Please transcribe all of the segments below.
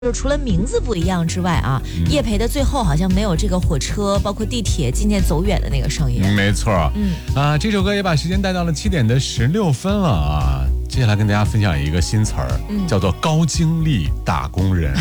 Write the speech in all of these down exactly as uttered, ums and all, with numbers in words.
就是除了名字不一样之外啊，嗯、叶培的最后好像没有这个火车，包括地铁渐渐走远的那个声音。 没错，嗯啊，这首歌也把时间带到了七点的十六分了啊。接下来跟大家分享一个新词儿，嗯、叫做高精力打工人。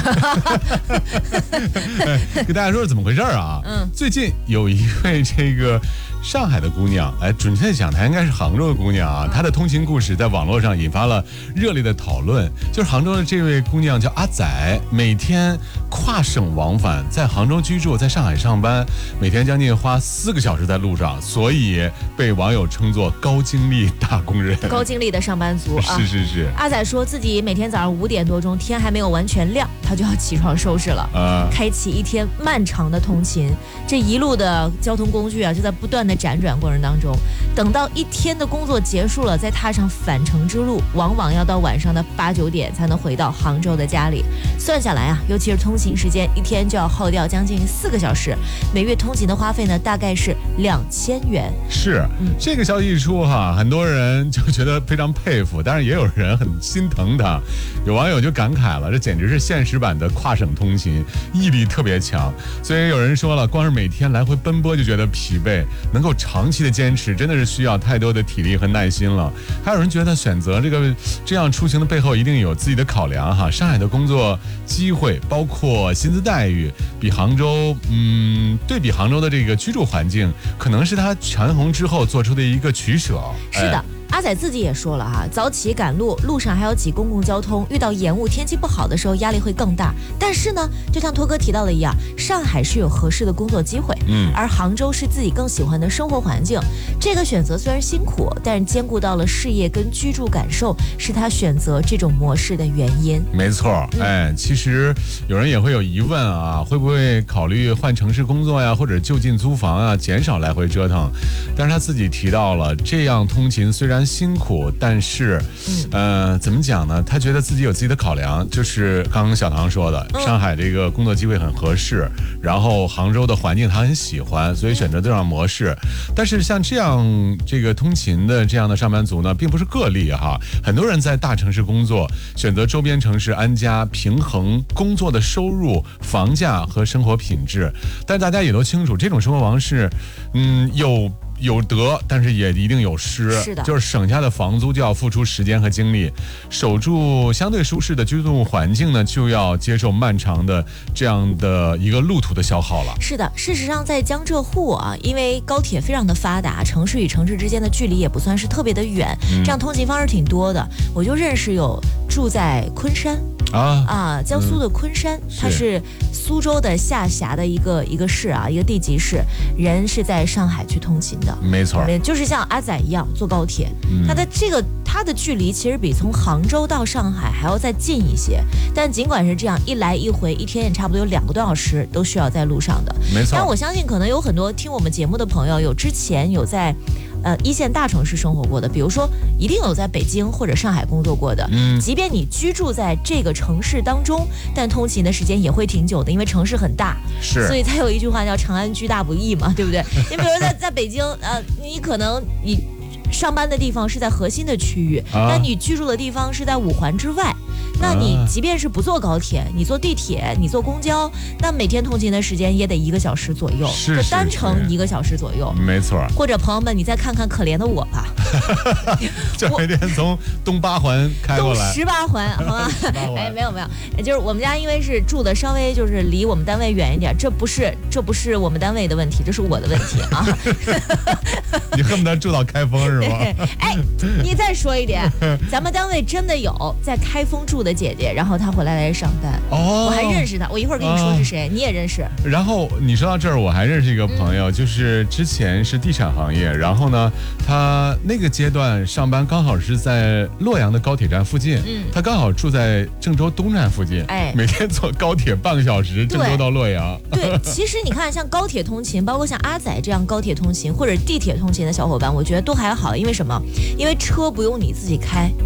跟大家说是怎么回事啊？嗯，最近有一位这个上海的姑娘，哎，准确讲她应该是杭州的姑娘啊。她的通勤故事在网络上引发了热烈的讨论。就是杭州的这位姑娘叫阿仔，每天跨省往返，在杭州居住，在上海上班，每天将近花四个小时在路上，所以被网友称作高精力打工人。 高精力的上班族。 是是是， 阿仔说自己每天早上五点多钟，天还没有完全亮，他就要起床收拾了，呃，开启一天漫长的通勤。这一路的交通工具啊，就在不断的辗转过程当中，等到一天的工作结束了，再踏上返程之路，往往要到晚上的八九点才能回到杭州的家里。算下来啊，尤其是通勤时间，一天就要耗掉将近四个小时，每月通勤的花费呢，大概是两千元。 是，嗯、这个消息一出哈，很多人就觉得非常佩服。但是也有人很心疼他，有网友就感慨了，这简直是现实版的跨省通勤，毅力特别强。所以有人说了，光是每天来回奔波就觉得疲惫，能够长期的坚持真的是需要太多的体力和耐心了。还有人觉得选择这个这样出行的背后一定有自己的考量哈。上海的工作机会包括薪资待遇比杭州，嗯，对比杭州的这个居住环境，可能是他权衡之后做出的一个取舍。 是的。哎，阿仔自己也说了哈，早起赶路，路上还要挤公共交通，遇到延误、天气不好的时候，压力会更大。但是呢，就像托哥提到的一样，上海是有合适的工作机会，嗯，而杭州是自己更喜欢的生活环境。这个选择虽然辛苦，但是兼顾到了事业跟居住感受，是他选择这种模式的原因。 没错，哎，其实有人也会有疑问啊，会不会考虑换城市工作呀，或者就近租房啊，减少来回折腾？但是他自己提到了，这样通勤虽然辛苦，但是，呃，怎么讲呢？他觉得自己有自己的考量，就是刚刚小唐说的，上海这个工作机会很合适，然后杭州的环境他很喜欢，所以选择这样模式。但是像这样这个通勤的这样的上班族呢，并不是个例哈。很多人在大城市工作，选择周边城市安家，平衡工作的收入、房价和生活品质。但大家也都清楚，这种生活方式，嗯，有。有得，但是也一定有失。 是的， 就是省下的房租就要付出时间和精力，守住相对舒适的居住环境呢，就要接受漫长的这样的一个路途的消耗了。 是的，事实上在江浙沪啊，因为高铁非常的发达，城市与城市之间的距离也不算是特别的远，嗯、这样通勤方式挺多的。我就认识有住在昆山。啊啊！江苏的昆山，嗯、它是苏州的下辖的一个一个市啊，一个地级市。人是在上海去通勤的， 没错， 就是像阿仔一样坐高铁。嗯、它的这个它的距离其实比从杭州到上海还要再近一些，但尽管是这样，一来一回，一天也差不多有两个多小时都需要在路上的。 没错。 但我相信，可能有很多听我们节目的朋友，有之前有在。呃，一线大城市生活过的，比如说一定有在北京或者上海工作过的，嗯，即便你居住在这个城市当中，但通勤的时间也会挺久的，因为城市很大， 是， 所以才有一句话叫长安居大不易嘛，对不对？你比如说在在北京，呃，你可能你上班的地方是在核心的区域，啊、但你居住的地方是在五环之外。那你即便是不坐高铁，你坐地铁，你坐公交，那每天通勤的时间也得一个小时左右， 是是是， 就单程一个小时左右， 没错。 或者朋友们，你再看看可怜的我吧， 就每天从东八环开过来， 东十八环，好吗？哎，没有没有，就是我们家因为是住的稍微就是离我们单位远一点，这不是这不是我们单位的问题，这是我的问题啊。 你恨不得住到开封是吗？ 哎，你再说一点，咱们单位真的有在开封住的姐姐，然后她回来来上班，哦，我还认识她，我一会儿跟你说是谁，哦、你也认识。 然后你说到这儿，我还认识一个朋友，嗯、就是之前是地产行业，然后呢，他那个阶段上班刚好是在洛阳的高铁站附近，嗯，他刚好住在郑州东站附近，哎，每天坐高铁半个小时，郑州到洛阳。 对，其实你看，像高铁通勤，包括像阿仔这样高铁通勤或者地铁通勤的小伙伴，我觉得都还好，因为什么？因为车不用你自己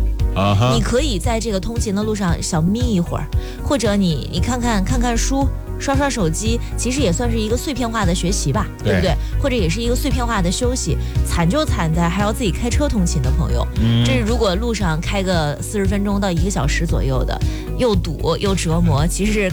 开。Uh-huh. 你可以在这个通勤的路上小眯一会儿，或者你你看看看看书， 刷刷手机，其实也算是一个碎片化的学习吧，对, 对不对？或者也是一个碎片化的休息。惨就惨在还要自己开车通勤的朋友，嗯，这是如果路上开个四十分钟到一个小时左右的，又堵又折磨，其实是